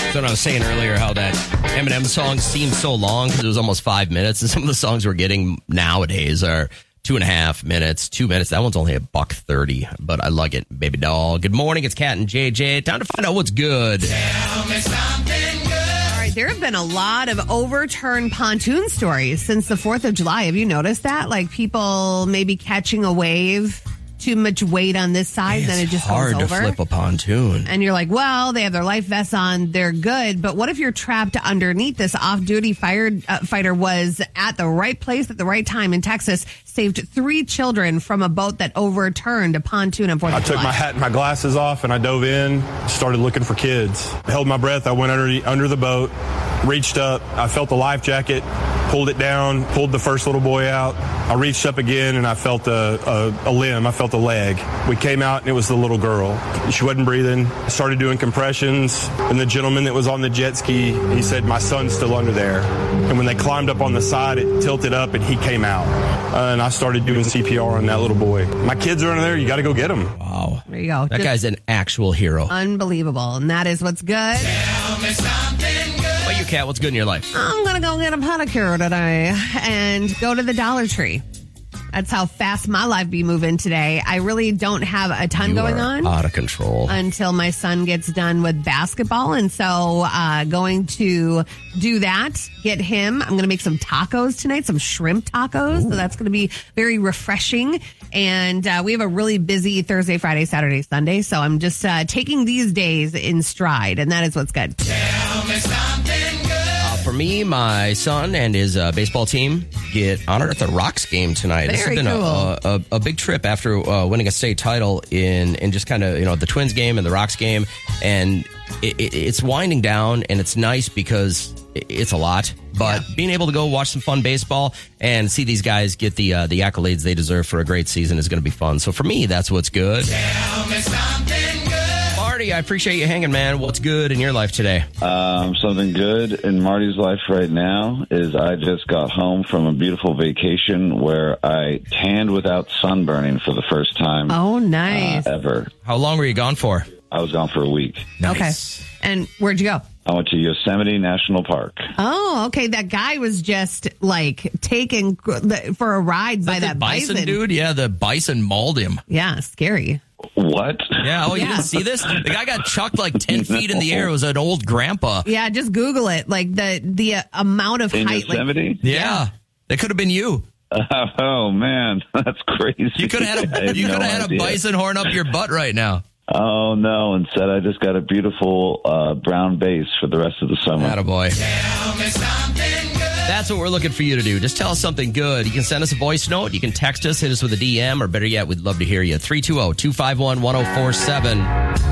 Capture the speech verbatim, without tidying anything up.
So I was saying earlier how that Eminem song seemed so long because it was almost five minutes. And some of the songs we're getting nowadays are two and a half minutes, two minutes. That one's only a buck thirty, but I like it, baby doll. Good morning. It's Cat and J J. Time to find out what's good. Tell me something good. All right, there have been a lot of overturned pontoon stories since the fourth of July. Have you noticed that? Like people maybe catching a wave, too much weight on this side, It's then it just hard goes over. to flip a pontoon. And you're like, well, they have their life vests on, they're good. But what if you're trapped underneath? This off-duty fire uh, fighter was at the right place at the right time in Texas, saved three children from a boat that overturned a pontoon on fourth I of July. took my hat and my glasses off, and I dove in, started looking for kids. Held my breath. I went under the, under the boat, reached up. I felt the life jacket, pulled it down, pulled the first little boy out. I reached up again, and I felt a, a, a limb. I felt a leg. We came out, and it was the little girl. She wasn't breathing. I started doing compressions, and the gentleman that was on the jet ski, he said, my son's still under there. And when they climbed up on the side, it tilted up, and he came out. Uh, and I started doing C P R on that little boy. My kids are under there. You got to go get them. Wow. There you go. That Just guy's an actual hero. unbelievable. And that is what's good. Tell me something good. What about you, Cat? What's good in your life? I'm going to go get a pedicure today and go to the Dollar Tree. That's how fast my life be moving today. I really don't have a ton You going are on out of control. until my son gets done with basketball. And so uh going to do that, get him. I'm going to make some tacos tonight, some shrimp tacos. Ooh. So that's going to be very refreshing. And uh, we have a really busy Thursday, Friday, Saturday, Sunday. So I'm just uh, taking these days in stride. And that is what's good. Tell me something good. Uh, for me, my son and his uh, baseball team get honored at the Rocks game tonight. This has Very been cool. a, a, a big trip after uh, winning a state title in, in just kind of, you know, the Twins game and the Rocks game. And it, it, it's winding down, and it's nice because it, it's a lot. But Yeah. being able to go watch some fun baseball and see these guys get the uh, the accolades they deserve for a great season is going to be fun. So for me, that's what's good. Tell me something good. Marty, I appreciate you hanging, man. What's good in your life today? Um, something good in Marty's life right now is I just got home from a beautiful vacation where I tanned without sunburning for the first time Oh, nice. uh, ever. How long were you gone for? I was gone for a week. Nice. Okay. And where'd you go? I went to Yosemite National Park. Oh, okay. That guy was just like taken for a ride by the that bison, bison dude? Yeah, the bison mauled him. Yeah, scary. What? Yeah, oh, you Yeah. didn't see this? The guy got chucked like ten feet in the air. It was an old grandpa. Yeah, just Google it. Like the the uh, amount of In height. Like, Yosemite? Yeah. That could have been you. Oh, man. That's crazy. You could have I had a, had you no could have had a idea. bison horn up your butt right now. Oh, no. Instead, I just got a beautiful uh, brown base for the rest of the summer. Attaboy. Tell me something good. That's what we're looking for you to do. Just tell us something good. You can send us a voice note. You can text us, hit us with a D M, or better yet, we'd love to hear you. three two zero, two five one, one zero four seven.